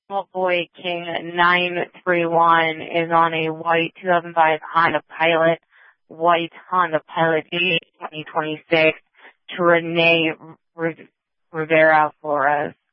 Boy King 931 is on a white 2005 Honda Pilot, white Honda Pilot 2026 to Renee Rivera Flores.